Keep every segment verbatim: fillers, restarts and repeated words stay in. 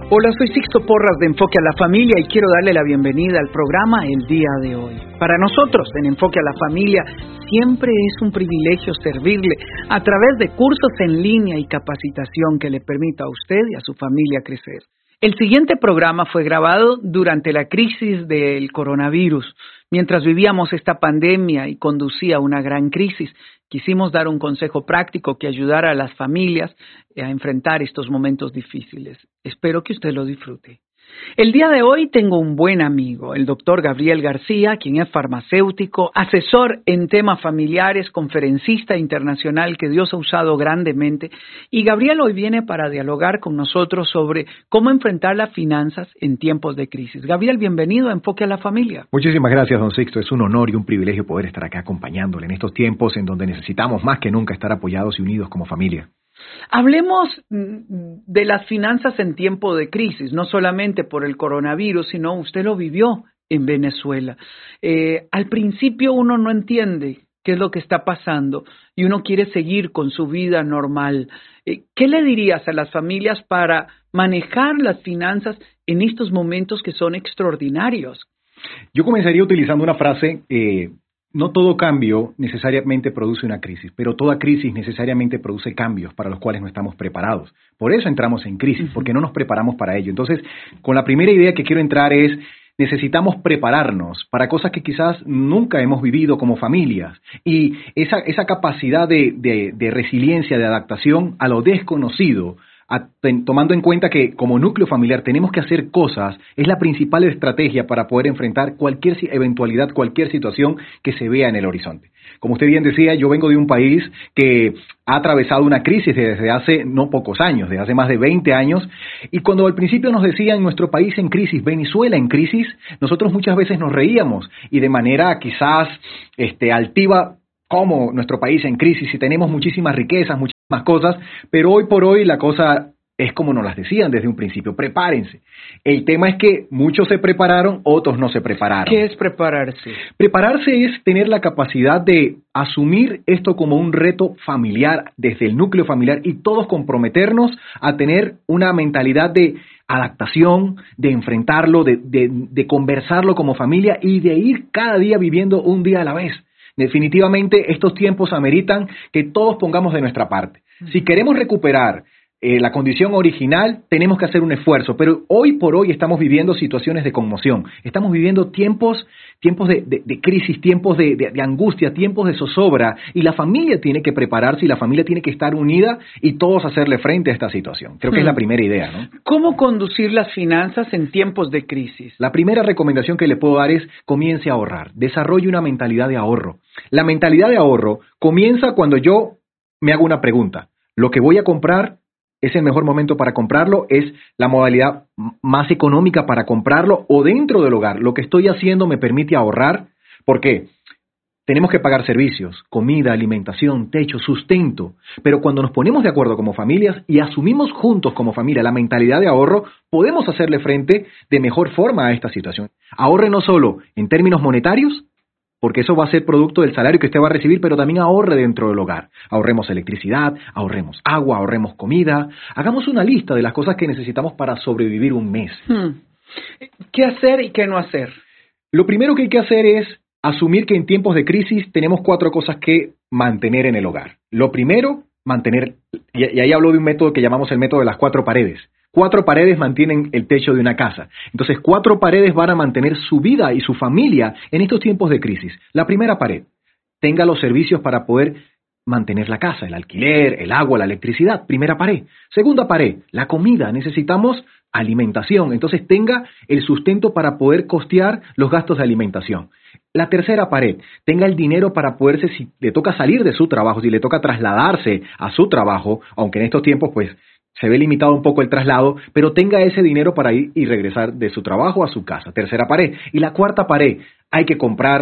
Hola, soy Sixto Porras de Enfoque a la Familia y quiero darle la bienvenida al programa el día de hoy. Para nosotros, en Enfoque a la Familia, siempre es un privilegio servirle a través de cursos en línea y capacitación que le permita a usted y a su familia crecer. El siguiente programa fue grabado durante la crisis del coronavirus. Mientras vivíamos esta pandemia y conducía a una gran crisis, quisimos dar un consejo práctico que ayudara a las familias a enfrentar estos momentos difíciles. Espero que usted lo disfrute. El día de hoy tengo un buen amigo, el doctor Gabriel García, quien es farmacéutico, asesor en temas familiares, conferencista internacional que Dios ha usado grandemente. Y Gabriel hoy viene para dialogar con nosotros sobre cómo enfrentar las finanzas en tiempos de crisis. Gabriel, bienvenido a Enfoque a la Familia. Muchísimas gracias, don Sixto. Es un honor y un privilegio poder estar acá acompañándole en estos tiempos en donde necesitamos más que nunca estar apoyados y unidos como familia. Hablemos de las finanzas en tiempo de crisis, no solamente por el coronavirus, sino usted lo vivió en Venezuela. Eh, al principio uno no entiende qué es lo que está pasando y uno quiere seguir con su vida normal. Eh, ¿Qué le dirías a las familias para manejar las finanzas en estos momentos que son extraordinarios? Yo comenzaría utilizando una frase... Eh, No todo cambio necesariamente produce una crisis, pero toda crisis necesariamente produce cambios para los cuales no estamos preparados. Por eso entramos en crisis, porque no nos preparamos para ello. Entonces, con la primera idea que quiero entrar es, necesitamos prepararnos para cosas que quizás nunca hemos vivido como familias. Y esa, esa capacidad de, de, de resiliencia, de adaptación a lo desconocido, A, ten, tomando en cuenta que como núcleo familiar tenemos que hacer cosas, es la principal estrategia para poder enfrentar cualquier eventualidad, cualquier situación que se vea en el horizonte. Como usted bien decía, yo vengo de un país que ha atravesado una crisis desde hace no pocos años, desde hace más de veinte años, y cuando al principio nos decían nuestro país en crisis, Venezuela en crisis, nosotros muchas veces nos reíamos y de manera quizás este, altiva, como nuestro país en crisis y tenemos muchísimas riquezas, muchísimas más cosas, pero hoy por hoy la cosa es como nos las decían desde un principio, prepárense. El tema es que muchos se prepararon, otros no se prepararon. ¿Qué es prepararse? Prepararse es tener la capacidad de asumir esto como un reto familiar desde el núcleo familiar y todos comprometernos a tener una mentalidad de adaptación, de enfrentarlo, de, de, de conversarlo como familia y de ir cada día viviendo un día a la vez. Definitivamente estos tiempos ameritan que todos pongamos de nuestra parte. Si queremos recuperar eh, la condición original, tenemos que hacer un esfuerzo, pero hoy por hoy estamos viviendo situaciones de conmoción, estamos viviendo tiempos, tiempos de, de, de crisis, tiempos de, de, de angustia, tiempos de zozobra, y la familia tiene que prepararse y la familia tiene que estar unida y todos hacerle frente a esta situación. Creo que hmm. es la primera idea, ¿no? ¿Cómo conducir las finanzas en tiempos de crisis? La primera recomendación que le puedo dar es comience a ahorrar, desarrolle una mentalidad de ahorro. La mentalidad de ahorro comienza cuando yo me hago una pregunta. ¿Lo que voy a comprar es el mejor momento para comprarlo? ¿Es la modalidad más económica para comprarlo? ¿O dentro del hogar lo que estoy haciendo me permite ahorrar? ¿Por qué? Tenemos que pagar servicios, comida, alimentación, techo, sustento. Pero cuando nos ponemos de acuerdo como familias y asumimos juntos como familia la mentalidad de ahorro, podemos hacerle frente de mejor forma a esta situación. Ahorre no solo en términos monetarios, porque eso va a ser producto del salario que usted va a recibir, pero también ahorre dentro del hogar. Ahorremos electricidad, ahorremos agua, ahorremos comida. Hagamos una lista de las cosas que necesitamos para sobrevivir un mes. Hmm. ¿Qué hacer y qué no hacer? Lo primero que hay que hacer es asumir que en tiempos de crisis tenemos cuatro cosas que mantener en el hogar. Lo primero, mantener, y ahí hablo de un método que llamamos el método de las cuatro paredes. Cuatro paredes mantienen el techo de una casa. Entonces, cuatro paredes van a mantener su vida y su familia en estos tiempos de crisis. La primera pared, tenga los servicios para poder mantener la casa, el alquiler, el agua, la electricidad. Primera pared. Segunda pared, la comida. Necesitamos alimentación. Entonces, tenga el sustento para poder costear los gastos de alimentación. La tercera pared, tenga el dinero para poderse, si le toca salir de su trabajo, si le toca trasladarse a su trabajo, aunque en estos tiempos, pues, se ve limitado un poco el traslado, pero tenga ese dinero para ir y regresar de su trabajo a su casa. Tercera pared. Y la cuarta pared, hay que comprar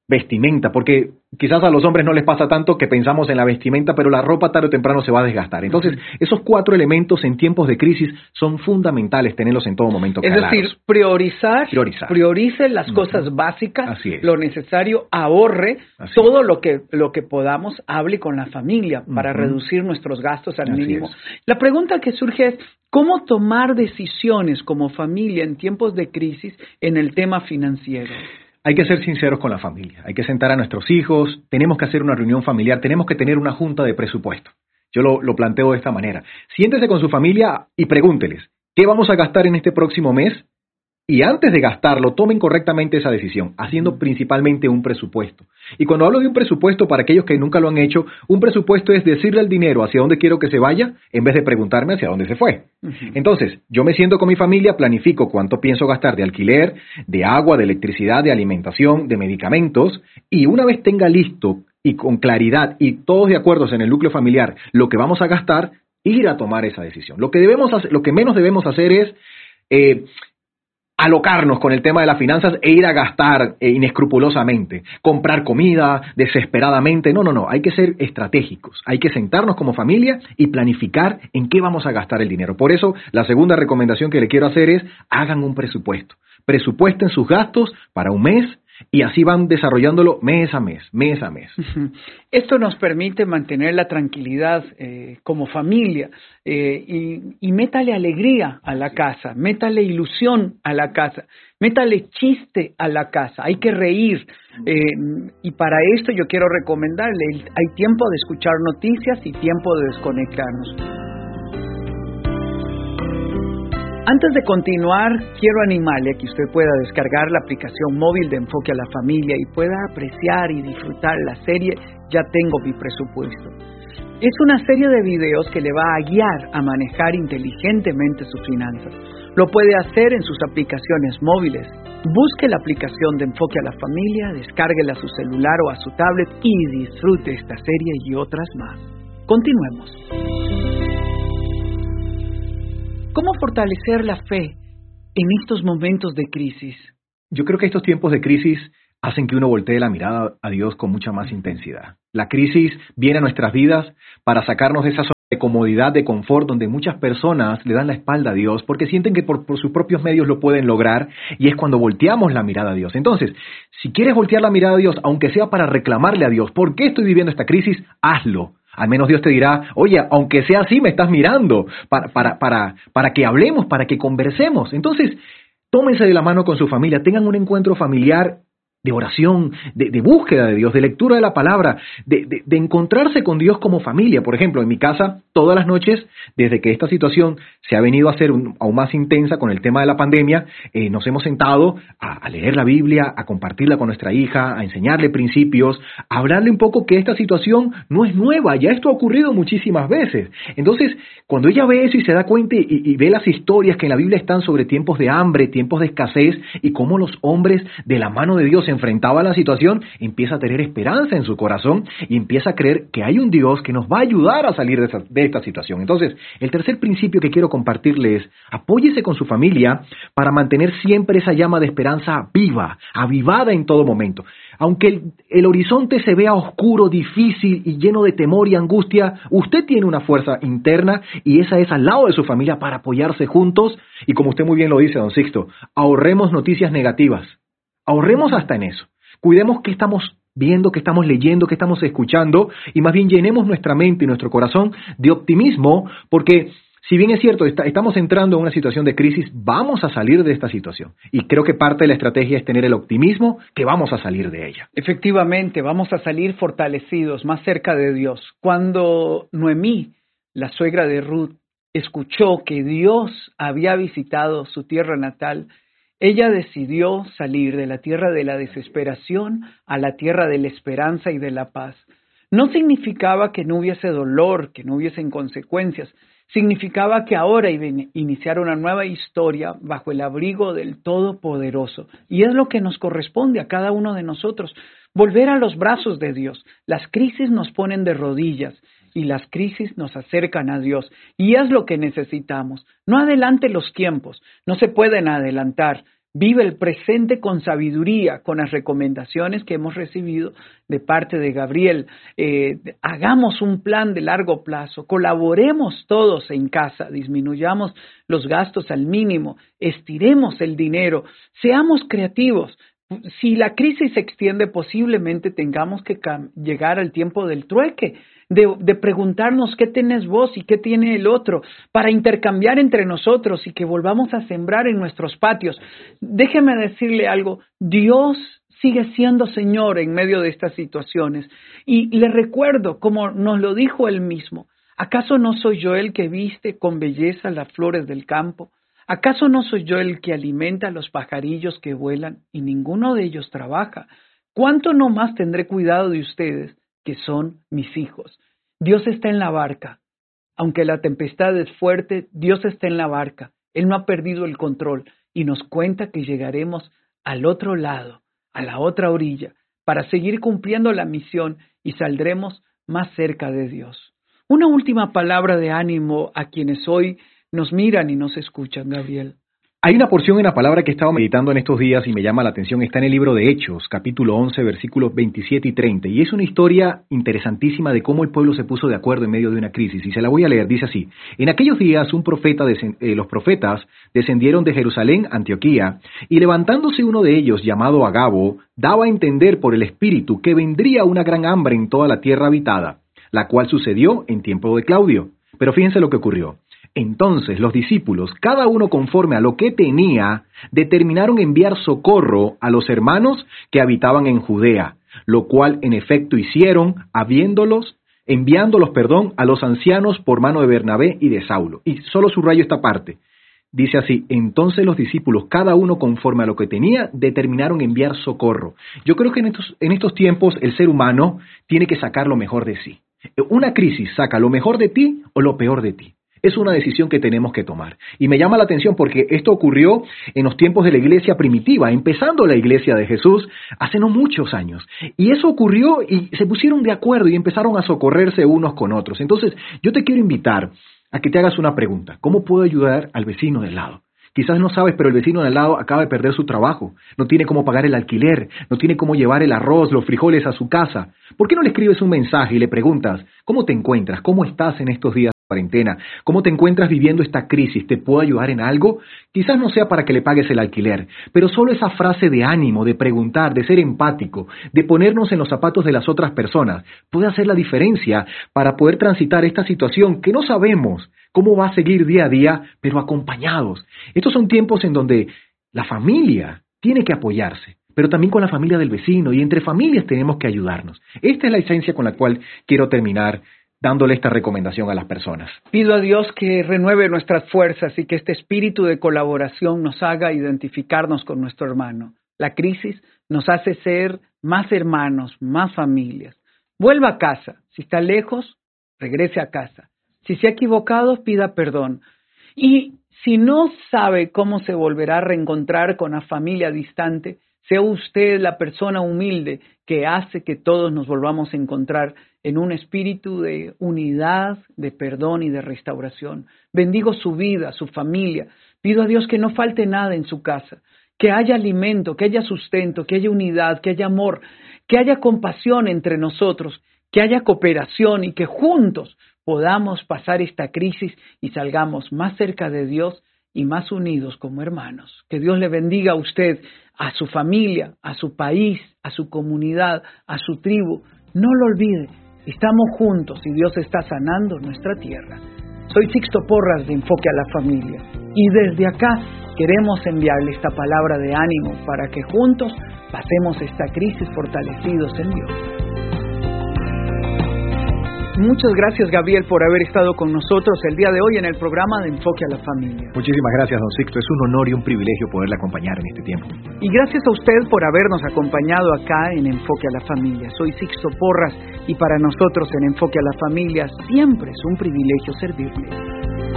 vestimenta, porque quizás a los hombres no les pasa tanto que pensamos en la vestimenta, pero la ropa tarde o temprano se va a desgastar. Entonces, esos cuatro elementos en tiempos de crisis son fundamentales tenerlos en todo momento claros. Es decir, priorizar, priorizar. priorice las uh-huh. cosas básicas, Así es. Lo necesario, ahorre Así todo es. lo que lo que podamos, hable con la familia para uh-huh. reducir nuestros gastos al Así mínimo. Es. La pregunta que surge es, ¿cómo tomar decisiones como familia en tiempos de crisis en el tema financiero? Hay que ser sinceros con la familia, hay que sentar a nuestros hijos, tenemos que hacer una reunión familiar, tenemos que tener una junta de presupuesto. Yo lo, lo planteo de esta manera. Siéntese con su familia y pregúnteles, ¿qué vamos a gastar en este próximo mes? Y antes de gastarlo, tomen correctamente esa decisión, haciendo principalmente un presupuesto. Y cuando hablo de un presupuesto, para aquellos que nunca lo han hecho, un presupuesto es decirle al dinero hacia dónde quiero que se vaya, en vez de preguntarme hacia dónde se fue. Uh-huh. Entonces, yo me siento con mi familia, planifico cuánto pienso gastar de alquiler, de agua, de electricidad, de alimentación, de medicamentos, y una vez tenga listo y con claridad y todos de acuerdo en el núcleo familiar lo que vamos a gastar, ir a tomar esa decisión. Lo que debemos hacer, lo que menos debemos hacer es eh, alocarnos con el tema de las finanzas e ir a gastar eh, inescrupulosamente, comprar comida desesperadamente. No, no, no, hay que ser estratégicos, hay que sentarnos como familia y planificar en qué vamos a gastar el dinero. Por eso, la segunda recomendación que le quiero hacer es, hagan un presupuesto, presupuesten sus gastos para un mes, y así van desarrollándolo mes a mes, mes a mes. Esto nos permite mantener la tranquilidad eh, como familia eh, y, y métale alegría a la casa, métale ilusión a la casa, métale chiste a la casa, hay que reír. Eh, y para esto yo quiero recomendarle, hay tiempo de escuchar noticias y tiempo de desconectarnos. Antes de continuar, quiero animarle a que usted pueda descargar la aplicación móvil de Enfoque a la Familia y pueda apreciar y disfrutar la serie Ya Tengo Mi Presupuesto. Es una serie de videos que le va a guiar a manejar inteligentemente sus finanzas. Lo puede hacer en sus aplicaciones móviles. Busque la aplicación de Enfoque a la Familia, descárguela a su celular o a su tablet y disfrute esta serie y otras más. Continuemos. ¿Cómo fortalecer la fe en estos momentos de crisis? Yo creo que estos tiempos de crisis hacen que uno voltee la mirada a Dios con mucha más intensidad. La crisis viene a nuestras vidas para sacarnos de esa zona de comodidad, de confort, donde muchas personas le dan la espalda a Dios porque sienten que por, por sus propios medios lo pueden lograr, y es cuando volteamos la mirada a Dios. Entonces, si quieres voltear la mirada a Dios, aunque sea para reclamarle a Dios, ¿por qué estoy viviendo esta crisis? Hazlo. Al menos Dios te dirá, oye, aunque sea así, me estás mirando, para, para, para, para que hablemos, para que conversemos. Entonces, tómense de la mano con su familia, tengan un encuentro familiar de oración, de, de búsqueda de Dios, de lectura de la palabra, de, de, de encontrarse con Dios como familia. Por ejemplo, en mi casa, todas las noches, desde que esta situación se ha venido a hacer un, aún más intensa con el tema de la pandemia, eh, nos hemos sentado a, a leer la Biblia, a compartirla con nuestra hija, a enseñarle principios, a hablarle un poco que esta situación no es nueva, ya esto ha ocurrido muchísimas veces. Entonces, cuando ella ve eso y se da cuenta y, y ve las historias que en la Biblia están sobre tiempos de hambre, tiempos de escasez, y cómo los hombres de la mano de Dios se enfrentaban a la situación, empieza a tener esperanza en su corazón y empieza a creer que hay un Dios que nos va a ayudar a salir de, esa, de esta situación. Entonces, el tercer principio que quiero compartirle es, apóyese con su familia para mantener siempre esa llama de esperanza viva, avivada en todo momento. Aunque el, el horizonte se vea oscuro, difícil y lleno de temor y angustia, usted tiene una fuerza interna y esa es al lado de su familia para apoyarse juntos. Y como usted muy bien lo dice, don Sixto, ahorremos noticias negativas. Ahorremos hasta en eso. Cuidemos qué estamos viendo, qué estamos leyendo, qué estamos escuchando, y más bien llenemos nuestra mente y nuestro corazón de optimismo, porque si bien es cierto, está, estamos entrando en una situación de crisis, vamos a salir de esta situación. Y creo que parte de la estrategia es tener el optimismo que vamos a salir de ella. Efectivamente, vamos a salir fortalecidos, más cerca de Dios. Cuando Noemí, la suegra de Ruth, escuchó que Dios había visitado su tierra natal, ella decidió salir de la tierra de la desesperación a la tierra de la esperanza y de la paz. No significaba que no hubiese dolor, que no hubiesen consecuencias. Significaba que ahora iba a iniciar una nueva historia bajo el abrigo del Todopoderoso. Y es lo que nos corresponde a cada uno de nosotros, volver a los brazos de Dios. Las crisis nos ponen de rodillas y las crisis nos acercan a Dios. Y es lo que necesitamos. No adelante los tiempos, no se pueden adelantar, Vive el presente con sabiduría, con las recomendaciones que hemos recibido de parte de Gabriel. Eh, hagamos un plan de largo plazo, colaboremos todos en casa, disminuyamos los gastos al mínimo, estiremos el dinero, seamos creativos. Si la crisis se extiende, posiblemente tengamos que llegar al tiempo del trueque, de, de preguntarnos qué tenés vos y qué tiene el otro, para intercambiar entre nosotros y que volvamos a sembrar en nuestros patios. Déjeme decirle algo, Dios sigue siendo Señor en medio de estas situaciones. Y le recuerdo, como nos lo dijo Él mismo, ¿acaso no soy yo el que viste con belleza las flores del campo? ¿Acaso no soy yo el que alimenta a los pajarillos que vuelan y ninguno de ellos trabaja? ¿Cuánto no más tendré cuidado de ustedes, que son mis hijos? Dios está en la barca. Aunque la tempestad es fuerte, Dios está en la barca. Él no ha perdido el control y nos cuenta que llegaremos al otro lado, a la otra orilla, para seguir cumpliendo la misión y saldremos más cerca de Dios. Una última palabra de ánimo a quienes hoy nos miran y nos escuchan, Gabriel. Hay una porción en la palabra que he estado meditando en estos días y me llama la atención. Está en el libro de Hechos, capítulo once, versículos veintisiete y treinta. Y es una historia interesantísima de cómo el pueblo se puso de acuerdo en medio de una crisis. Y se la voy a leer. Dice así: en aquellos días un profeta eh, los profetas descendieron de Jerusalén a Antioquía, y levantándose uno de ellos, llamado Agabo, daba a entender por el Espíritu que vendría una gran hambre en toda la tierra habitada, la cual sucedió en tiempo de Claudio. Pero fíjense lo que ocurrió. Entonces los discípulos, cada uno conforme a lo que tenía, determinaron enviar socorro a los hermanos que habitaban en Judea, lo cual en efecto hicieron, habiéndolos, enviándolos, perdón, a los ancianos por mano de Bernabé y de Saulo. Y solo subrayo esta parte. Dice así: entonces los discípulos, cada uno conforme a lo que tenía, determinaron enviar socorro. Yo creo que en estos, en estos tiempos el ser humano tiene que sacar lo mejor de sí. Una crisis saca lo mejor de ti o lo peor de ti. Es una decisión que tenemos que tomar. Y me llama la atención porque esto ocurrió en los tiempos de la iglesia primitiva, empezando la iglesia de Jesús hace no muchos años. Y eso ocurrió y se pusieron de acuerdo y empezaron a socorrerse unos con otros. Entonces, yo te quiero invitar a que te hagas una pregunta. ¿Cómo puedo ayudar al vecino del lado? Quizás no sabes, pero el vecino de al lado acaba de perder su trabajo, no tiene cómo pagar el alquiler, no tiene cómo llevar el arroz, los frijoles a su casa. ¿Por qué no le escribes un mensaje y le preguntas: ¿cómo te encuentras? ¿Cómo estás en estos días de cuarentena? ¿Cómo te encuentras viviendo esta crisis? ¿Te puedo ayudar en algo? Quizás no sea para que le pagues el alquiler, pero solo esa frase de ánimo, de preguntar, de ser empático, de ponernos en los zapatos de las otras personas, puede hacer la diferencia para poder transitar esta situación que no sabemos cómo va a seguir día a día, pero acompañados. Estos son tiempos en donde la familia tiene que apoyarse, pero también con la familia del vecino, y entre familias tenemos que ayudarnos. Esta es la esencia con la cual quiero terminar dándole esta recomendación a las personas. Pido a Dios que renueve nuestras fuerzas y que este espíritu de colaboración nos haga identificarnos con nuestro hermano. La crisis nos hace ser más hermanos, más familias. Vuelva a casa. Si está lejos, regrese a casa. Si se ha equivocado, pida perdón. Y si no sabe cómo se volverá a reencontrar con la familia distante, sea usted la persona humilde que hace que todos nos volvamos a encontrar en un espíritu de unidad, de perdón y de restauración. Bendigo su vida, su familia. Pido a Dios que no falte nada en su casa, que haya alimento, que haya sustento, que haya unidad, que haya amor, que haya compasión entre nosotros, que haya cooperación y que juntos podamos pasar esta crisis y salgamos más cerca de Dios y más unidos como hermanos. Que Dios le bendiga a usted, a su familia, a su país, a su comunidad, a su tribu. No lo olvide, estamos juntos y Dios está sanando nuestra tierra. Soy Sixto Porras de Enfoque a la Familia y desde acá queremos enviarle esta palabra de ánimo para que juntos pasemos esta crisis fortalecidos en Dios. Muchas gracias, Gabriel, por haber estado con nosotros el día de hoy en el programa de Enfoque a la Familia. Muchísimas gracias, don Sixto. Es un honor y un privilegio poderle acompañar en este tiempo. Y gracias a usted por habernos acompañado acá en Enfoque a la Familia. Soy Sixto Porras y para nosotros en Enfoque a la Familia siempre es un privilegio servirle.